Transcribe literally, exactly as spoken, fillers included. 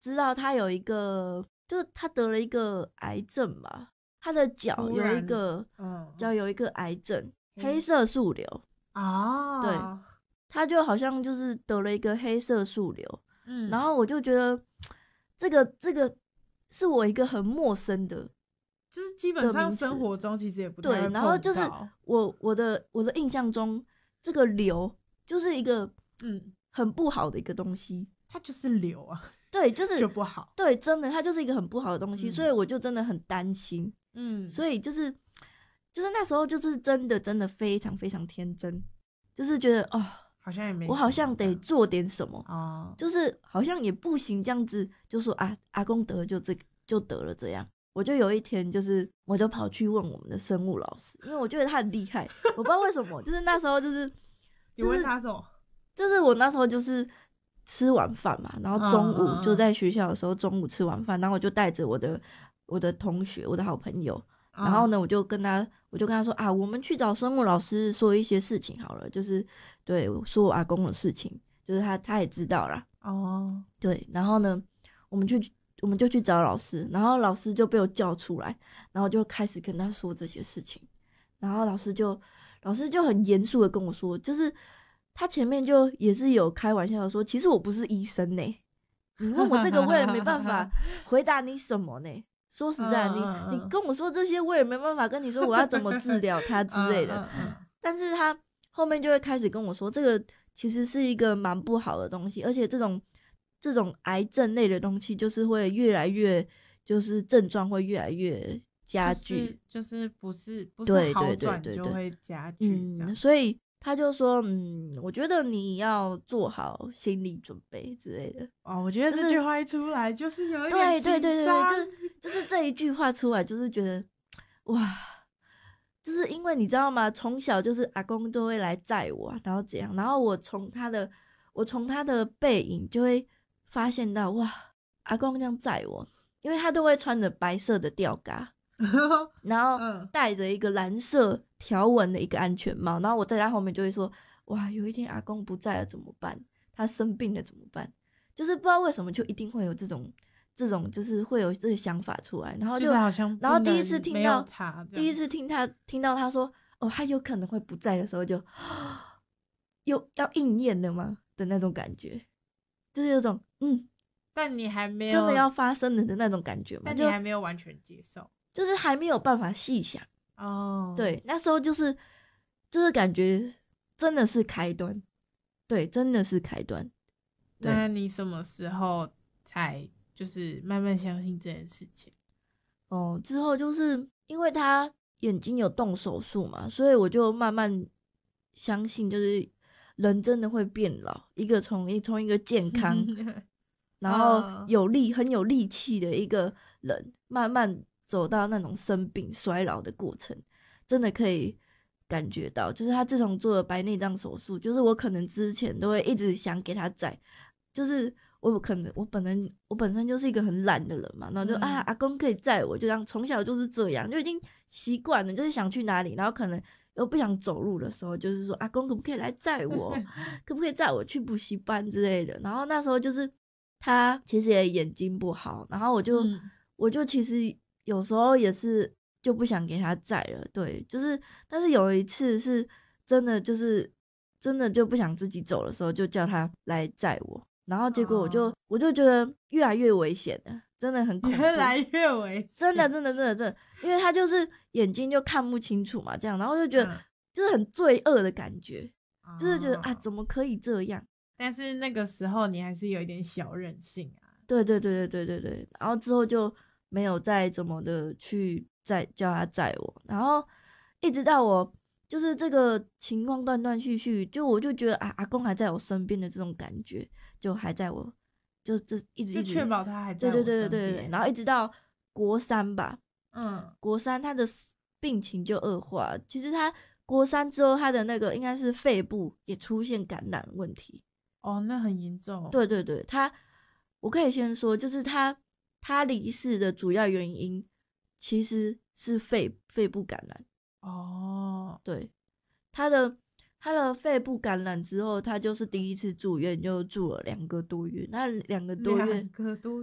知道他有一个，就是他得了一个癌症吧，他的脚有一个，嗯，脚有一个癌症，黑色素瘤哦，对，他就好像就是得了一个黑色素瘤，嗯，然后我就觉得这个这个是我一个很陌生的。 就是基本上生活中其实也不太会碰到。 对，然后就是我我的我的印象中，这个瘤就是一个嗯很不好的一个东西， 它就是瘤啊， 对，就是就不好， 对，真的它就是一个很不好的东西，嗯、所以我就真的很担心，嗯，所以就是就是那时候就是真的真的非常非常天真，就是觉得哦， 好像也没， 我好像得做点什么哦，就是好像也不行这样子，就说啊阿公得了就这个就得了这样。我就有一天，就是我就跑去问我们的生物老师，因为我觉得他很厉害，我不知道为什么，就是那时候就是， 你问他什么？ 就是我那时候就是吃完饭嘛，然后中午就在学校的时候，中午吃完饭，然后我就带着我的我的同学，我的好朋友，然后呢，我就跟他，我就跟他说啊，我们去找生物老师说一些事情好了，就是对说我阿公的事情，就是他他也知道啦。哦，对，然后呢，我们去。我们就去找老师，然后老师就被我叫出来，然后就开始跟他说这些事情，然后老师就老师就很严肃的跟我说，就是他前面就也是有开玩笑的说，其实我不是医生呢、欸，你问我这个我也没办法回答你什么呢、欸。说实在，你你跟我说这些，我也没办法跟你说我要怎么治疗他之类的。但是他后面就会开始跟我说，这个其实是一个蛮不好的东西，而且这种。这种癌症类的东西就是会越来越，就是症状会越来越加剧， 就是、就是不是不是好转就会加剧这样。 嗯，所以他就说，嗯，我觉得你要做好心理准备之类的。 哦，我觉得这句话一出来就是有一点紧张，对对对对对，就是就是这一句话出来，就是觉得哇，就是因为你知道吗？从小就是阿公都会来载我，然后怎样，然后我从他的我从他的背影就会。发现到哇，阿公这样载我，因为他都会穿着白色的吊嘎，然后戴着一个蓝色条纹的一个安全帽，然后我在他后面就会说，哇，有一天阿公不在了怎么办？他生病了怎么办？就是不知道为什么就一定会有这种这种，就是会有这个想法出来，然后就， 就是好像然后第一次听到第一次听他听到他说，哦，他有可能会不在的时候就，又要应验了吗的那种感觉。就是有种嗯， 但你还没有真的要发生了的那种感觉嘛？ 但你还没有完全接受， 就是还没有办法细想哦。对，那时候就是就是感觉真的是开端，对，真的是开端。 那你什么时候才就是慢慢相信这件事情？ 哦，之后就是因为他眼睛有动手术嘛，所以我就慢慢相信，就是人真的会变老，一个从一从一个健康，然后有力很有力气的一个人，慢慢走到那种生病衰老的过程，真的可以感觉到，就是他自从做了白内障手术，就是我可能之前都会一直想给他载，就是我可能我本人我本身就是一个很懒的人嘛，然后就、嗯、啊阿公可以载我，就这样从小就是这样，就已经习惯了，就是想去哪里，然后可能。又不想走路的时候，就是说阿公可不可以来载我，可不可以载我去补习班之类的。然后那时候就是他其实也眼睛不好，然后我就、嗯、我就其实有时候也是就不想给他载了，对，就是但是有一次是真的就是真的就不想自己走的时候，就叫他来载我，然后结果我就、哦、我就觉得越来越危险了。真的很恐怖， 越来越危险， 真的真的真的真的，因为他就是眼睛就看不清楚嘛，这样，然后就觉得、嗯、就是很罪恶的感觉，哦、就是觉得啊，怎么可以这样？ 但是那个时候你还是有一点小任性啊。 对对对对对对对，然后之后就没有再怎么的去再叫他载我，然后一直到我就是这个情况断断续续，就我就觉得啊，阿公还在我身边的这种感觉，就还在我。就这一直一直确保他还在我身边， 对对对对对，然后一直到国三吧，嗯，国三他的病情就恶化。其实他国三之后，他的那个应该是肺部也出现感染问题。 哦，那很严重。 对对对，他我可以先说，就是他他离世的主要原因其实是肺肺部感染。哦，对，他的。他的肺部感染之后，他就是第一次住院，就住了两个多月。那两个多月， 两个多